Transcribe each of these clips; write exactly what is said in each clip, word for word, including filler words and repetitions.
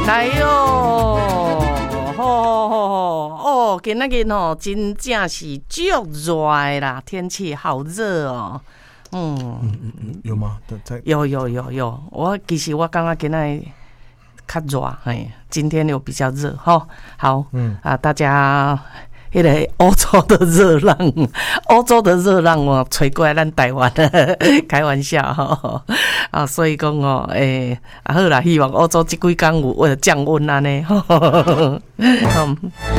来哟！吼吼吼哦，今仔日吼真正是足热的啦，天气好热哦。嗯嗯嗯嗯，有吗？ 有有有有，我其实我感觉今仔日较热，嘿，今天有比较热吼。好，嗯啊，大家。迄个欧洲的热浪，欧洲的热浪哦，吹过来咱台湾，开玩笑吼啊，所以讲哦，诶、欸，啊好啦，希望欧洲这几天有为了降温安尼。嗯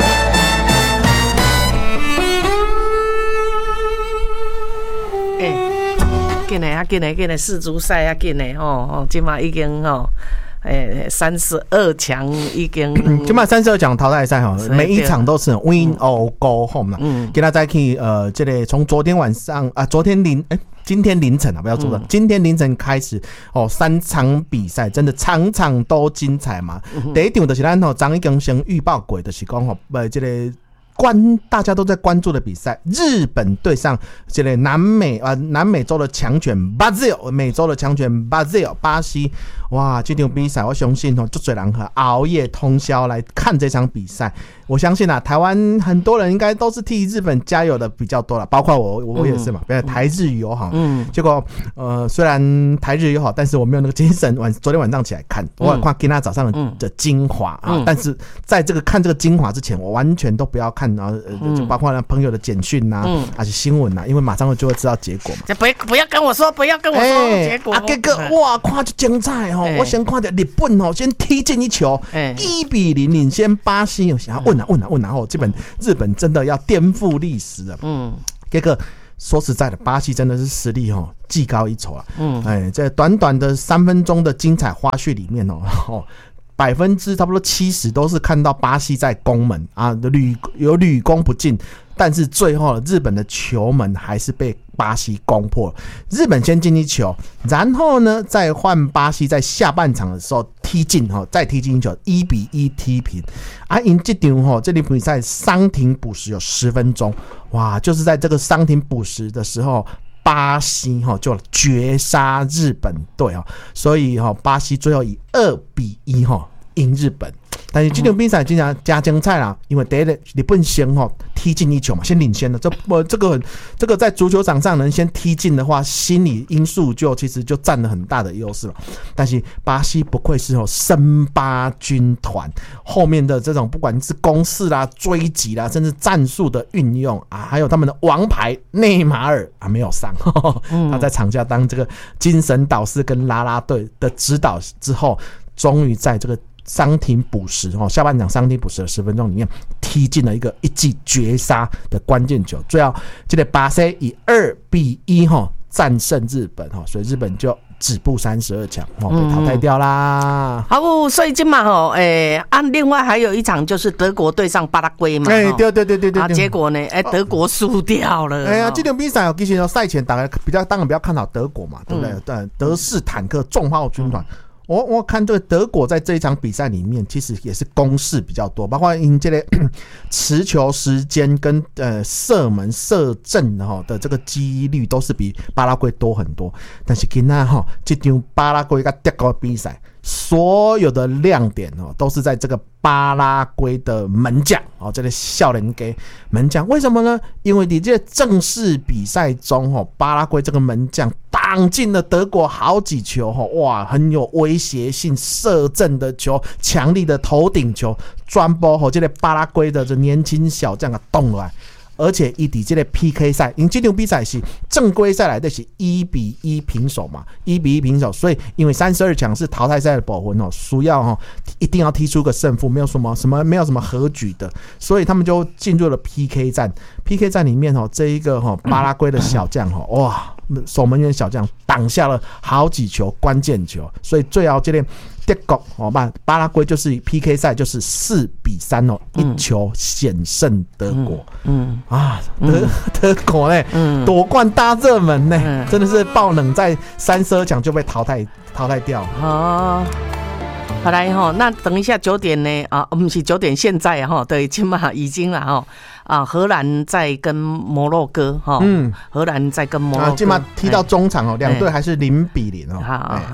诶，紧嘞啊，紧嘞，紧嘞，世足赛啊，紧嘞吼吼，今嘛已经吼。诶，三十二强已经， 今晚三十二强淘汰赛哈，每一场都是 win or go home 啦。嗯，给大家可以呃，这里从昨天晚上啊，昨天凌哎、欸，今天凌晨啊，不要说了，嗯、今天凌晨开始哦，三场比赛真的场场都精彩嘛。嗯、第一场就是咱吼张已经先预报过，就是讲吼，呃，这个。关大家都在关注的比赛，日本对上这个南美啊、呃、南美洲的强权 Brazil， 美洲的强权 Brazil 巴西，哇，这场比赛我相信哦，就最人和熬夜通宵来看这场比赛。我相信啊，台湾很多人应该都是替日本加油的比较多了，包括我，我也是嘛。嗯、台日友好，嗯，结果呃，虽然台日友好，但是我没有那个精神。晚昨天晚上起来看，我看今天早上的的精华啊，嗯、但是在这个看这个精华之前，我完全都不要看。然后呃，就包括朋友的简讯呐，嗯、还是新闻呐，因为马上就会知道结果嘛。 不要不要跟我说，不要跟我说、欸、结果。 啊，结果哇，看就精彩哦！欸、我先看到日本哦，先踢进一球，一、欸、比零领先巴西。我想要问啊问啊问啊，然后基本日本真的要颠覆历史了。嗯，结果说实在的，巴西真的是实力哦技高一筹了。嗯，哎，在短短的三分钟的精彩花絮里面哦。哦百分之差不多七十都是看到巴西在攻门啊，屡有屡攻不进，但是最后日本的球门还是被巴西攻破。日本先进一球，然后呢再换巴西在下半场的时候踢进哈，再踢进一球，一比一踢平。啊，赢这场哈，这场比赛伤停补时有十分钟，哇，就是在这个伤停补时的时候。巴西就绝杀日本队，所以巴西最后以二比一赢日本。但是这场比赛经常加精彩啦，因为第一个日本先踢进一球嘛，先领先了。这这个这个在足球场上能先踢进的话，心理因素就其实就占了很大的优势了。但是巴西不愧是森巴军团，后面的这种不管是攻势啦、追击啦，甚至战术的运用啊，还有他们的王牌内马尔啊没有上，呵呵他在场下当这个精神导师跟啦啦队的指导之后，终于在这个。伤停补时，下半场伤停补时的十分钟里面踢进了一个一记绝杀的关键球，最后这个巴西以二比一战胜日本，所以日本就止步三十二强，被淘汰掉啦。 好，所以今嘛吼，诶、欸，啊，另外还有一场就是德国对上巴拉圭嘛， 哎、欸，对对对对对， 啊，结果呢，哎、欸，德国输掉了。 哎呀、啊，这场比赛其实赛前大家比较当然比较看好德国嘛，对不对？嗯、德式坦克重炮军团。嗯我我看这个德国在这一场比赛里面，其实也是攻势比较多，包括因这个持球时间跟呃射门射正哈的这个几率都是比巴拉圭多很多。但是今天哈这场巴拉圭跟德国的比赛，所有的亮点哦都是在这个巴拉圭的门将哦，这个少年给门将，为什么呢？因为你这正式比赛中哦，巴拉圭这个门将挡进了德国好几球哦，哇，很有威胁性，射正的球，强力的头顶球，专播哦，这个巴拉圭的这年轻小将啊动来。而且伊伫这个 P K 赛，因这场比赛是正规赛来的是一比一平手嘛，一比一平手，所以因为三十二强是淘汰赛的部分哦，需要哦一定要踢出个胜负，没有什么什么没有什么和局的，所以他们就进入了 P K 战。P K 战里面哦，这一个哦巴拉圭的小将哦，哇，守门员小将挡下了好几球关键球，所以最后这个。德国哦，巴拉圭就是 P K 赛就是四比三哦，一球险胜德国。嗯, 嗯啊，德德国呢，嗯，夺冠大热门呢，嗯，真的是爆冷，在三十二强就被淘汰淘汰掉。哦， 好来哈，那等一下九点呢啊，不是九点，现在哈，对，起码已经了哈。啊，荷兰在跟摩洛哥哈，嗯，荷兰在跟摩洛哥， 啊，起码踢到中场哦，两队还是零比零哦。 好。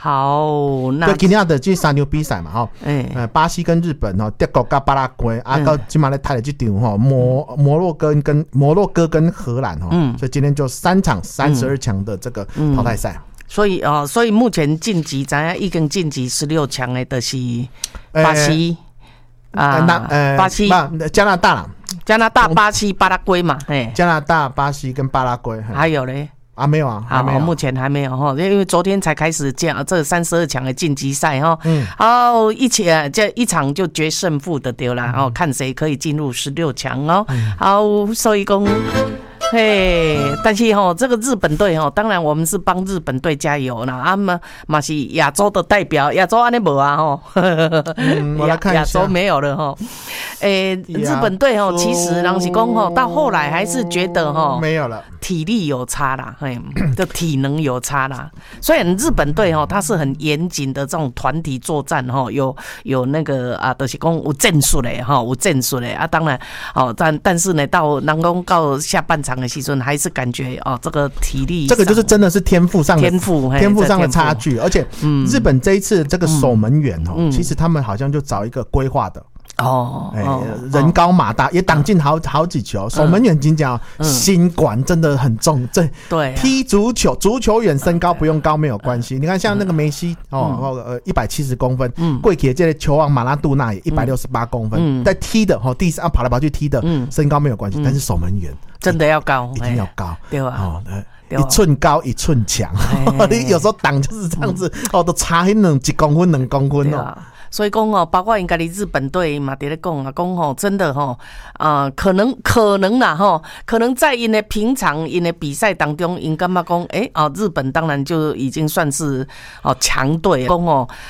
好，那对，今天的这三场比赛嘛，哈，哎、呃，巴西跟日本哈，德国跟巴拉圭，啊，到今晚来踢的这场哈，摩摩洛哥跟摩洛哥跟荷兰哈，嗯，所以今天就三场三十二强的这个淘汰赛。嗯所以哦，所以目前晋级，咱已经晋级十六强的，就是巴西、欸、啊，那呃， 巴西、加拿大啦， 加拿大、巴西、巴拉圭嘛，哎， 加拿大、巴西跟巴拉圭， 还有嘞。 啊，没有啊，还没有， 目前还没有哈，因为昨天才开始这样，这三十二强的晋级赛哈，嗯，好，一起这一场就决胜负的丢了，哦，看谁可以进入十六强哦，好，所以讲。嘿，但是吼，这个日本队吼，当然我们是帮日本队加油啦。啊嘛嘛是亚洲的代表，亚洲安尼无啊吼， 嗯，我来看一下， 亚洲没有了吼。诶、欸，日本队吼，其实人是讲吼，到后来还是觉得吼没有了， 体力有差啦，嘿，的体能有差啦。虽然日本队吼，它是很严谨的这种团体作战吼，有有那个啊，就是讲有战术的哈，有战术的啊。当然哦，但但是呢，到人讲到下半场的时阵，还是感觉哦，这个体力， 这个就是真的是天赋上的天赋天赋上的差距。而且，嗯，日本这一次这个守门员哦，嗯、其实他们好像就找一个规划的。哦，哎、欸，人高马大，也挡进好好几球。守门员真讲，心管真的很重。这对踢足球，足球员身高不用高没有关系。你看像那个梅西哦，呃，一百七十公分，贵铁这个球王马拉杜纳也一百六十八公分，在踢的哦，第三跑来跑去踢的，身高没有关系，但是守门员真的要高， 一定要高， 对吧？ 哦，一寸高一寸强，你有时候挡就是这样子哦，都差那种几公分两公分哦。 所以讲哦，包括应该的日本队嘛，在咧讲啊，讲吼，真的吼，啊、呃，可能可能啦吼，可能在因的平常因的比赛当中，因感觉讲，哎、欸、啊，日本当然就已经算是哦强队，讲哦，